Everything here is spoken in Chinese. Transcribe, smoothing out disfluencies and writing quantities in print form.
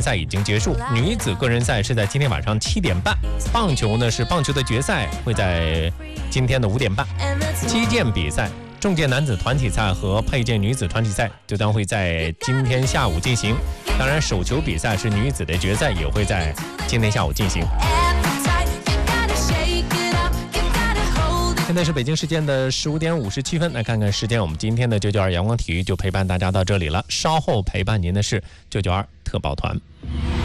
赛已经结束，女子个人赛是在今天晚上7点半，棒球呢是棒球的决赛会在今天的5点半，击剑比赛、重剑男子团体赛和佩剑女子团体赛就将会在今天下午进行。当然，手球比赛是女子的决赛，也会在今天下午进行。现在是北京时间的15点57分，来看看时间。我们今天的992阳光体育就陪伴大家到这里了，稍后陪伴您的是992特报团。